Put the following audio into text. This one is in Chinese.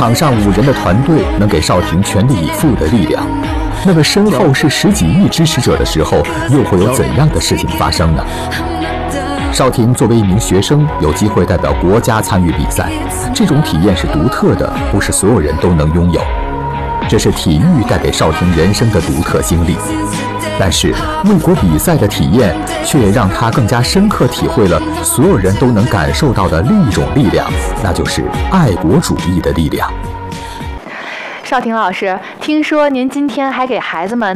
场上5人的团队能给少廷全力以赴的力量，那么身后是10几亿支持者的时候，又会有怎样的事情发生呢？少廷作为一名学生，有机会代表国家参与比赛，这种体验是独特的，不是所有人都能拥有。这是体育带给少廷人生的独特经历，但是为国比赛的体验，却也让他更加深刻体会了所有人都能感受到的另一种力量，那就是爱国主义的力量。 少廷老师，听说您今天还给孩子们